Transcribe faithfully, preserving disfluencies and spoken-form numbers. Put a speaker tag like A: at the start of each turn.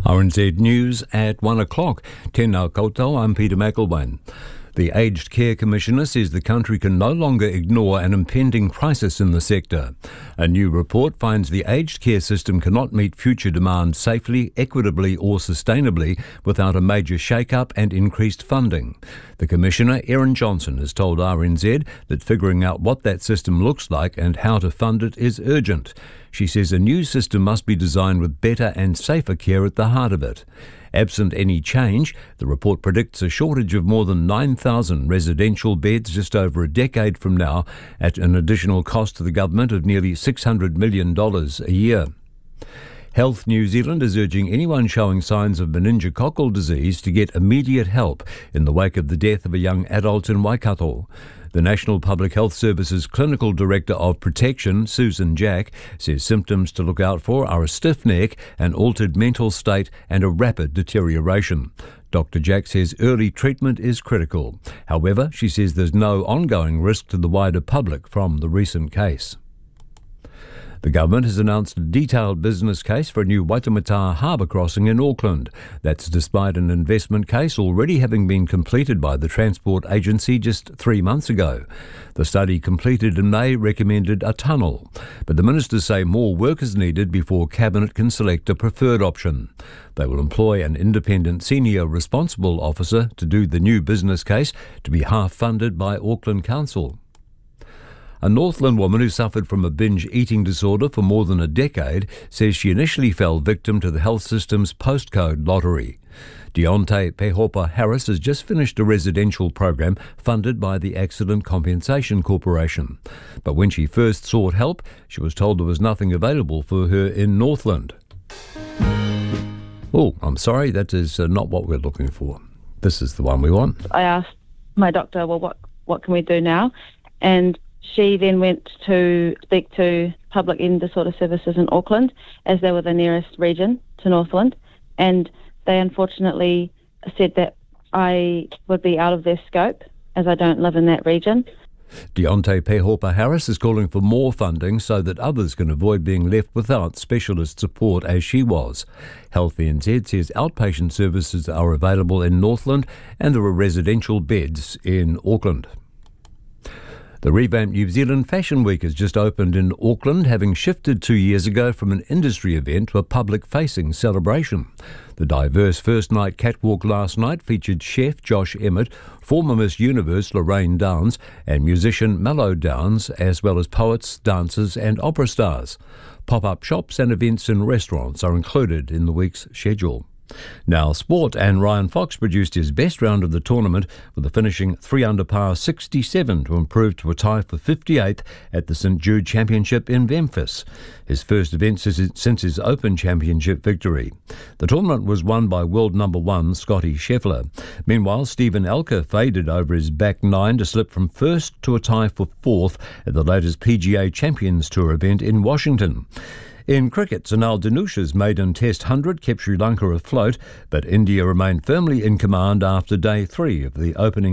A: R N Z News at one o'clock. Tēnā koutou, I'm Peter McElwain. The Aged Care Commissioner says the country can no longer ignore an impending crisis in the sector. A new report finds the aged care system cannot meet future demand safely, equitably or sustainably without a major shake-up and increased funding. The Commissioner, Erin Johnson, has told R N Z that figuring out what that system looks like and how to fund it is urgent. She says a new system must be designed with better and safer care at the heart of it. Absent any change, the report predicts a shortage of more than nine thousand residential beds just over a decade from now, at an additional cost to the government of nearly six hundred million dollars a year. Health New Zealand is urging anyone showing signs of meningococcal disease to get immediate help in the wake of the death of a young adult in Waikato. The National Public Health Service's Clinical Director of Protection, Susan Jack, says symptoms to look out for are a stiff neck, an altered mental state and a rapid deterioration. Doctor Jack says early treatment is critical. However, she says there's no ongoing risk to the wider public from the recent case. The government has announced a detailed business case for a new Waitemata harbour crossing in Auckland. That's despite an investment case already having been completed by the Transport Agency just three months ago. The study completed in May recommended a tunnel, but the ministers say more work is needed before Cabinet can select a preferred option. They will employ an independent senior responsible officer to do the new business case, to be half funded by Auckland Council. A Northland woman who suffered from a binge eating disorder for more than a decade says she initially fell victim to the health system's postcode lottery. Deontay Pehopa Harris has just finished a residential program funded by the Accident Compensation Corporation. But when she first sought help, she was told there was nothing available for her in Northland. Oh, I'm sorry, that is uh, not what we're looking for. This is the one we want.
B: I asked my doctor, well, what, what can we do now? And she then went to speak to Public Eating Disorder Services in Auckland, as they were the nearest region to Northland, and they unfortunately said that I would be out of their scope, as I don't live in that region.
A: Deontay Pehopa Harris is calling for more funding so that others can avoid being left without specialist support as she was. Health N Z says outpatient services are available in Northland and there are residential beds in Auckland. The revamped New Zealand Fashion Week has just opened in Auckland, having shifted two years ago from an industry event to a public-facing celebration. The diverse first night catwalk last night featured chef Josh Emmett, former Miss Universe Lorraine Downs, and musician Mellow Downs, as well as poets, dancers and opera stars. Pop-up shops and events in restaurants are included in the week's schedule. Now sport, and Ryan Fox produced his best round of the tournament with a finishing three under par sixty-seven to improve to a tie for fifty-eighth at the St Jude Championship in Memphis, his first event since his Open Championship victory. The tournament was won by world number one Scotty Scheffler. Meanwhile, Stephen Elker faded over his back nine to slip from first to a tie for fourth at the latest P G A Champions Tour event in Washington. In cricket, Sunil Dhanusha's maiden Test one hundred kept Sri Lanka afloat, but India remained firmly in command after day three of the opening